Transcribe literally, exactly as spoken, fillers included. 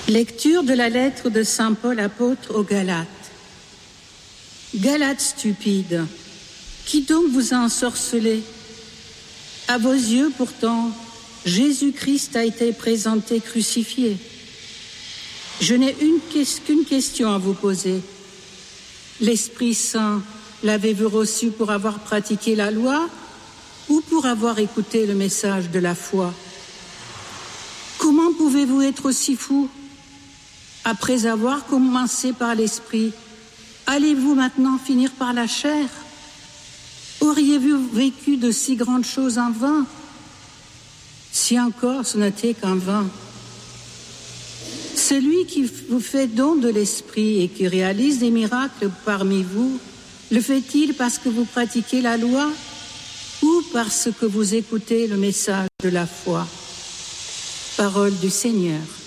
Lecture de la lettre de saint Paul apôtre aux Galates. Galates stupides, qui donc vous a ensorcelé? À vos yeux, pourtant, Jésus-Christ a été présenté crucifié. Je n'ai une, qu'une question à vous poser. L'Esprit Saint, l'avez-vous reçu pour avoir pratiqué la loi ou pour avoir écouté le message de la foi? Comment pouvez-vous être aussi fou? Après avoir commencé par l'Esprit, allez-vous maintenant finir par la chair? Auriez-vous vécu de si grandes choses en vain? Si encore ce n'était qu'un vain. Celui qui vous fait don de l'Esprit et qui réalise des miracles parmi vous, le fait-il parce que vous pratiquez la loi ou parce que vous écoutez le message de la foi? Parole du Seigneur.